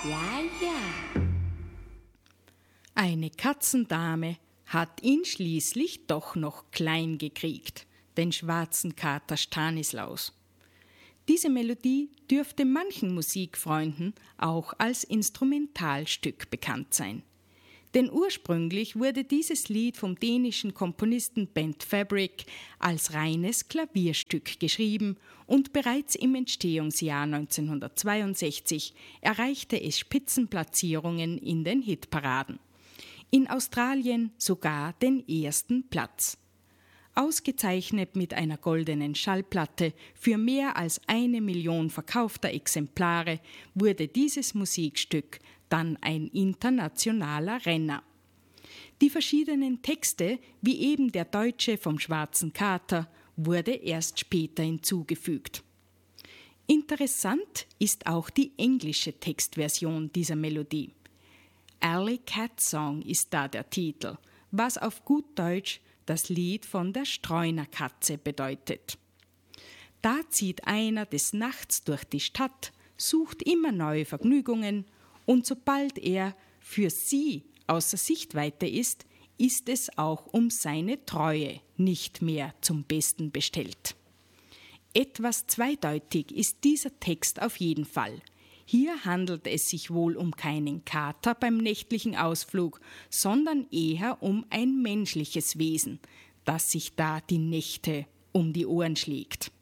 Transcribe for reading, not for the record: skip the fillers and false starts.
Ja, ja. Eine Katzendame hat ihn schließlich doch noch klein gekriegt, den schwarzen Kater Stanislaus. Diese Melodie dürfte manchen Musikfreunden auch als Instrumentalstück bekannt sein. Denn ursprünglich wurde dieses Lied vom dänischen Komponisten Bent Fabric als reines Klavierstück geschrieben und bereits im Entstehungsjahr 1962 erreichte es Spitzenplatzierungen in den Hitparaden. In Australien sogar den ersten Platz. Ausgezeichnet mit einer goldenen Schallplatte für mehr als 1 Million verkaufter Exemplare wurde dieses Musikstück dann ein internationaler Renner. Die verschiedenen Texte, wie eben der deutsche vom Schwarzen Kater, wurde erst später hinzugefügt. Interessant ist auch die englische Textversion dieser Melodie. Alley Cat Song ist da der Titel, was auf gut Deutsch das Lied von der Streunerkatze bedeutet. Da zieht einer des Nachts durch die Stadt, sucht immer neue Vergnügungen und sobald er für sie außer Sichtweite ist es auch um seine Treue nicht mehr zum Besten bestellt. Etwas zweideutig ist dieser Text auf jeden Fall. Hier handelt es sich wohl um keinen Kater beim nächtlichen Ausflug, sondern eher um ein menschliches Wesen, das sich da die Nächte um die Ohren schlägt.